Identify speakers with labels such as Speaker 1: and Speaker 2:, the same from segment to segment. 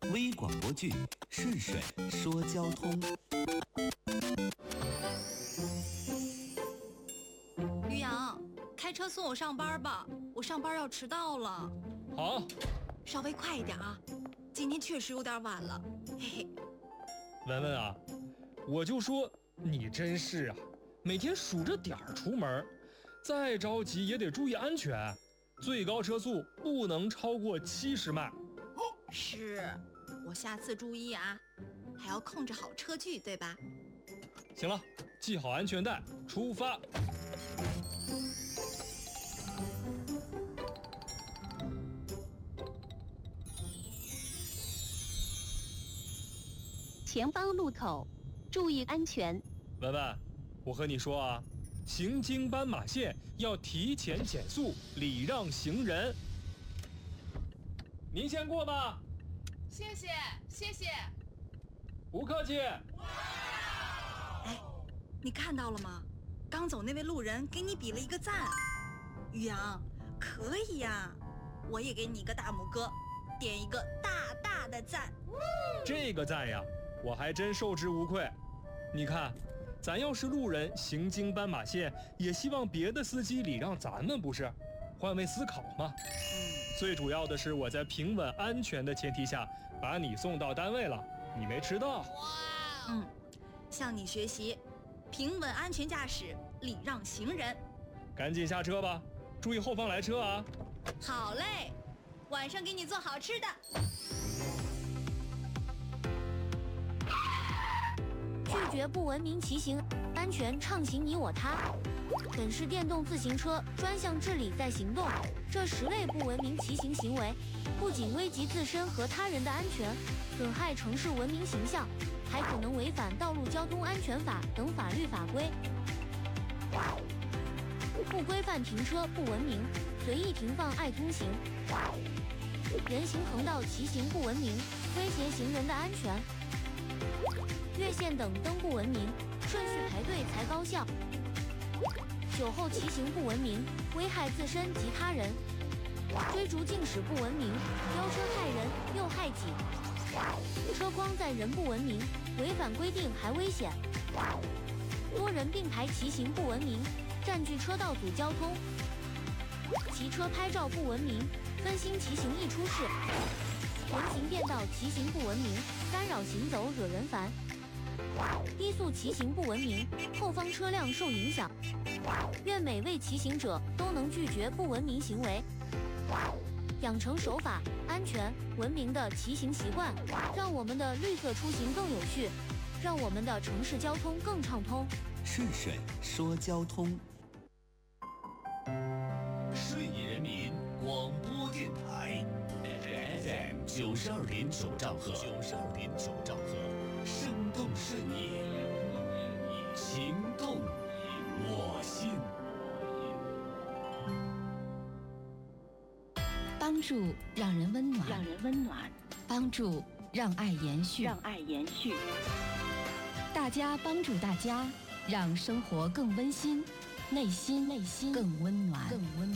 Speaker 1: 微广播剧《顺水说交通》。
Speaker 2: 于洋，开车送我上班吧，我上班要迟到了。
Speaker 3: 好，
Speaker 2: 稍微快一点啊，今天确实有点晚了，嘿嘿。
Speaker 3: 文文啊，我就说你真是啊，每天数着点儿出门，再着急也得注意安全，最高车速不能超过70迈。
Speaker 2: 是，我下次注意啊，还要控制好车距，对吧？
Speaker 3: 行了，系好安全带，出发。
Speaker 4: 前方路口，注意安全。
Speaker 3: 文文，我和你说啊，行经斑马线要提前减速，礼让行人。您先过吧。
Speaker 5: 谢谢，谢谢。
Speaker 3: 不客气。
Speaker 2: 哎，你看到了吗？刚走那位路人给你比了一个赞。于洋，可以呀，我也给你一个大拇哥，点一个大大的赞。
Speaker 3: 这个赞呀，我还真受之无愧。你看，咱要是路人行经斑马线，也希望别的司机礼让咱们，不是？换位思考嘛。最主要的是我在平稳安全的前提下把你送到单位了，你没迟到。
Speaker 2: 哇，向你学习，平稳安全驾驶，礼让行人。
Speaker 3: 赶紧下车吧，注意后方来车啊。
Speaker 2: 好嘞，晚上给你做好吃的。
Speaker 4: 拒绝不文明骑行，安全畅行你我他。本市电动自行车专项治理在行动，这10类不文明骑行行为，不仅危及自身和他人的安全，损害城市文明形象，还可能违反《道路交通安全法》等法律法规。不规范停车不文明，随意停放爱通行，人行横道骑行不文明，威胁行人的安全。越线等灯不文明，顺序排队才高效。酒后骑行不文明，危害自身及他人。追逐竞驶不文明，飙车害人又害己。车筐载人不文明，违反规定还危险。多人并排骑行不文明，占据车道阻交通。骑车拍照不文明，分心骑行易出事。人行便道骑行不文明，干扰行走惹人烦。低速骑行不文明，后方车辆受影响。愿每位骑行者都能拒绝不文明行为，养成守法、安全、文明的骑行习惯，让我们的绿色出行更有序，让我们的城市交通更畅通。
Speaker 1: 顺水说交通。
Speaker 6: 顺义人民广播电台 FM 92.9兆赫，92.9兆赫，生动顺义，情动我心。
Speaker 7: 帮助让人温暖，帮助让爱延续，大家帮助大家，让生活更温馨，内心更温暖。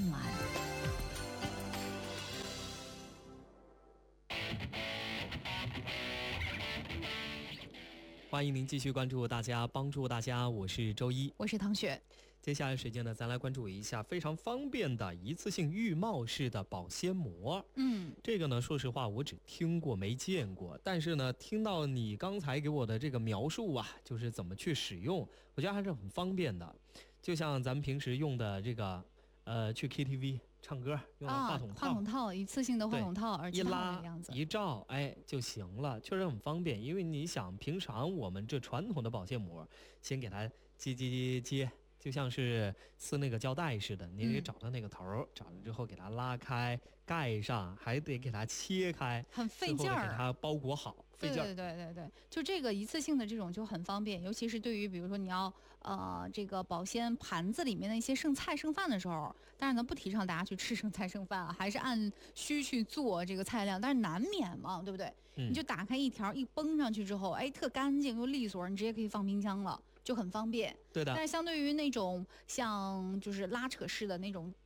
Speaker 8: 欢迎您继续关注大家帮助大家，我是周一，
Speaker 5: 我是唐雪。
Speaker 8: 接下来时间呢，咱来关注一下非常方便的一次性浴帽式的保鲜膜。这个呢，说实话我只听过没见过，但是呢，听到你刚才给我的这个描述啊，就是怎么去使用，我觉得还是很方便的。就像咱们平时用的这个去 KTV 唱歌用的话筒套，
Speaker 5: 一次性的话筒套，耳机套的样子，
Speaker 8: 一照就行了，确实很方便。因为你想，平常我们这传统的保鲜膜，先给它接，就像是撕那个胶带似的，你得找到那个头，找了之后给它拉开，盖上，还得给它切开，
Speaker 5: 很费劲儿，
Speaker 8: 给它包裹好，费劲儿。
Speaker 5: 对，就这个一次性的这种就很方便，尤其是对于比如说你要这个保鲜盘子里面的一些剩菜剩饭的时候，当然呢不提倡大家去吃剩菜剩饭啊，还是按需去做这个菜量，但是难免嘛，对不对？你就打开一条一崩上去之后，特干净又利索，你直接可以放冰箱了。就很方便，
Speaker 8: 对的。
Speaker 5: 但是相对于那种像就是拉扯式的那种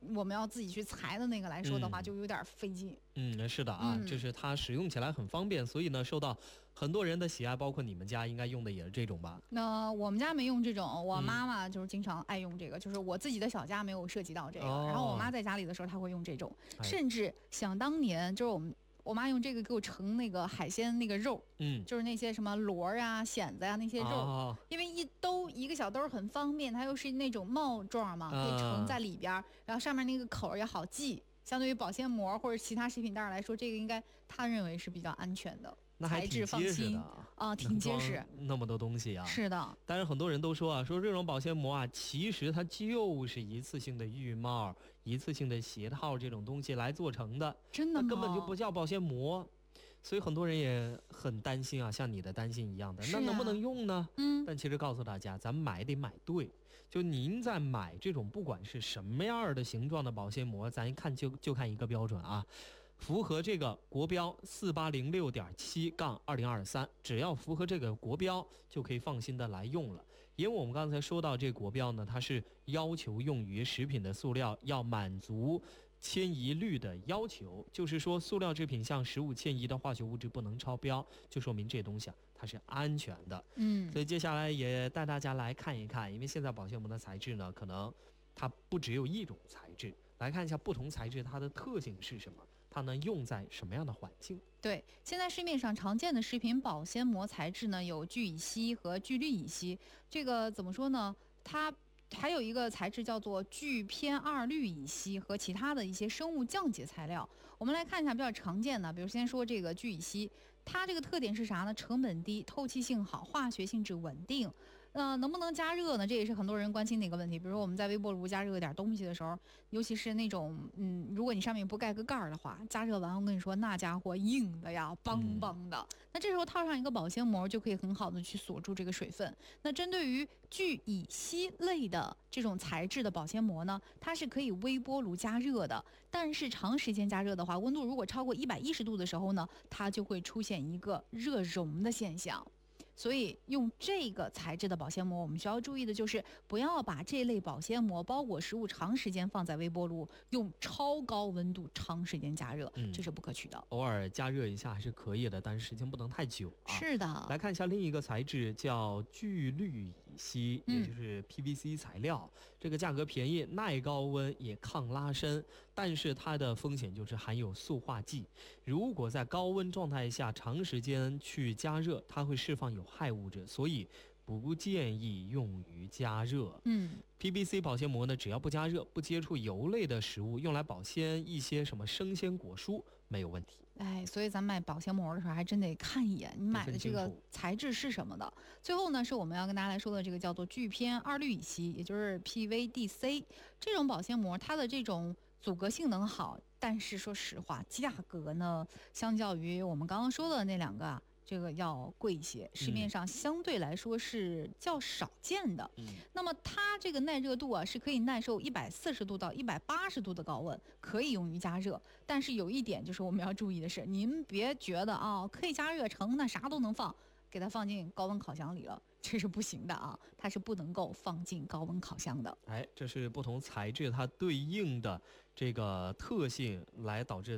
Speaker 5: 我们要自己去裁的那个来说的话，就有点费劲。
Speaker 8: 是的啊，就是它使用起来很方便，所以呢受到很多人的喜爱，包括你们家应该用的也是这种吧？
Speaker 5: 那我们家没用这种，我妈妈就是经常爱用这个，就是我自己的小家没有涉及到这个，然后我妈在家里的时候她会用这种，甚至想当年就是我妈用这个给我盛那个海鲜那个肉，就是那些什么螺啊、蚬子呀那些肉，因为一个小兜很方便，它又是那种帽状嘛，可以盛在里边，然后上面那个口也好系。相对于保鲜膜或者其他食品袋来说，这个应该他认为是比较安全的，材质放心啊，挺结实。
Speaker 8: 那么多东西啊，
Speaker 5: 是的。
Speaker 8: 但是很多人都说啊，说这种保鲜膜啊，其实它就是一次性的浴帽、一次性的鞋套这种东西来做成的，
Speaker 5: 真的吗？
Speaker 8: 根本就不叫保鲜膜。所以很多人也很担心啊，像你的担心一样的，那能不能用呢？但其实告诉大家，咱买得买对。就您在买这种不管是什么样的形状的保鲜膜，咱一看就看一个标准啊，符合这个国标4806.7-2023，只要符合这个国标就可以放心的来用了。因为我们刚才说到这个国标呢，它是要求用于食品的塑料要满足迁移率的要求，就是说塑料制品向食物迁移的化学物质不能超标，就说明这东西啊它是安全的。所以接下来也带大家来看一看，因为现在保鲜膜的材质呢，可能它不只有一种材质，来看一下不同材质它的特性是什么，它能用在什么样的环境。
Speaker 5: 对，现在市面上常见的食品保鲜膜材质呢，有聚乙烯和聚氯乙烯。这个怎么说呢？它还有一个材质叫做聚偏二氯乙烯和其他的一些生物降解材料。我们来看一下比较常见的，比如先说这个聚乙烯，它这个特点是啥呢？成本低，透气性好，化学性质稳定。能不能加热呢？这也是很多人关心的一个问题。比如说我们在微波炉加热一点东西的时候，尤其是那种如果你上面不盖个盖儿的话，加热完我跟你说那家伙硬的呀，邦邦的。那这时候套上一个保鲜膜就可以很好的去锁住这个水分。那针对于聚乙烯类的这种材质的保鲜膜呢，它是可以微波炉加热的，但是长时间加热的话，温度如果超过110度的时候呢，它就会出现一个热熔的现象。所以用这个材质的保鲜膜，我们需要注意的就是不要把这类保鲜膜包裹食物长时间放在微波炉，用超高温度长时间加热，这是不可取的。
Speaker 8: 偶尔加热一下还是可以的，但是时间不能太久啊。
Speaker 5: 是的。
Speaker 8: 来看一下另一个材质叫聚氯乙烯，也就是 PVC 材料，这个价格便宜，耐高温也抗拉伸，但是它的风险就是含有塑化剂，如果在高温状态下长时间去加热，它会释放有害物质，所以不建议用于加热。PVC 保鲜膜呢，只要不加热、不接触油类的食物，用来保鲜一些什么生鲜果蔬没有问题。
Speaker 5: 所以咱买保鲜膜的时候还真得看一眼你买的这个材质是什么的。最后呢，是我们要跟大家来说的这个叫做聚偏二氯乙烯，也就是 PVDC 这种保鲜膜，它的这种阻隔性能好，但是说实话，价格呢，相较于我们刚刚说的那两个这个要贵一些，市面上相对来说是较少见的。那么它这个耐热度啊，是可以耐受140度到180度的高温，可以用于加热。但是有一点就是我们要注意的是，您别觉得可以加热成那啥都能放，给它放进高温烤箱里了，这是不行的啊，它是不能够放进高温烤箱的。
Speaker 8: 这是不同材质它对应的这个特性来导致